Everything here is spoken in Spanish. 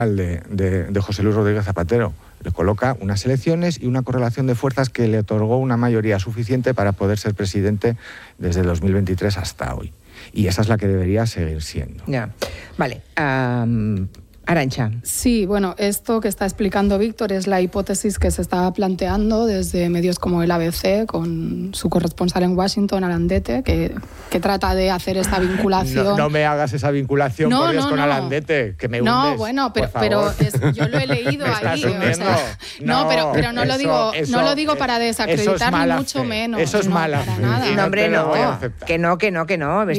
de José Luis Rodríguez Zapatero. Le coloca unas elecciones y una correlación de fuerzas que le otorgó una mayoría suficiente para poder ser presidente desde 2023 hasta hoy. Y esa es la que debería seguir siendo. Ya. Vale. Arantxa. Sí, bueno, esto que está explicando Víctor es la hipótesis que se está planteando desde medios como el ABC, con su corresponsal en Washington, Alandete, que trata de hacer esta vinculación. No me hagas esa vinculación, por Dios, con Alandete, que me hundes. No, bueno, pero yo lo he leído ahí. Pero no lo digo para desacreditar, ni mucho menos. Eso es mala. Para nada. No, hombre, no. Que no.